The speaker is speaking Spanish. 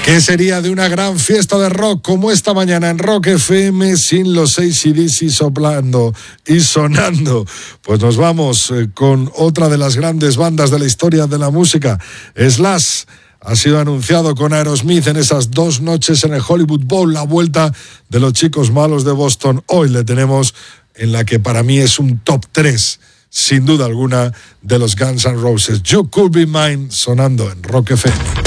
¿Qué sería de una gran fiesta de rock como esta mañana en Rock FM sin los AC/DC soplando y sonando? Pues nos vamos con otra de las grandes bandas de la historia de la música. Slash ha sido anunciado con Aerosmith en esas 2 noches en el Hollywood Bowl, la vuelta de los chicos malos de Boston. Hoy le tenemos en la que para mí es un top 3, sin duda alguna, de los Guns N' Roses. You Could Be Mine, sonando en Rock FM.